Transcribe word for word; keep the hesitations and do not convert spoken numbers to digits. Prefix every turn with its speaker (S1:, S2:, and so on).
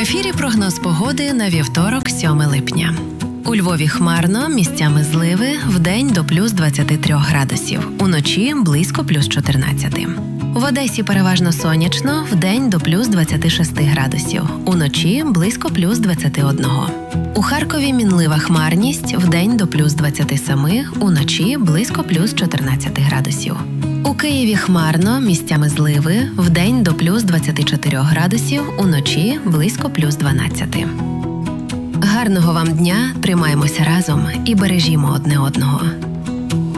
S1: ефірі прогноз погоди на вівторок, сьоме липня. У Львові хмарно, місцями зливи, вдень до плюс двадцяти трьох градусів, уночі близько плюс чотирнадцяти. В Одесі переважно сонячно, вдень до плюс двадцяти шести градусів, уночі близько плюс двадцяти одного. У Харкові мінлива хмарність, вдень до плюс двадцяти семи, уночі близько плюс чотирнадцяти градусів. У Києві хмарно, місцями зливи, вдень до плюс двадцяти чотирьох градусів, уночі близько плюс дванадцяти. Гарного вам дня, тримаємося разом і бережімо одне одного.